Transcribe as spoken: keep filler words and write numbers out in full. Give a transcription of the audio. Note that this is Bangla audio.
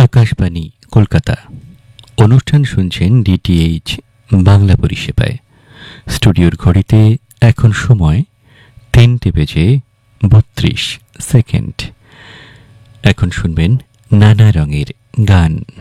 আকাশবাণী কলকাতা। অনুষ্ঠান শুনছেন ডিটিএইচ বাংলা পরিষেবায়। স্টুডিওর ঘড়িতে এখন সময় তিনটে বেজে বত্রিশ সেকেন্ড। এখন শুনবেন নানা রঙের গান।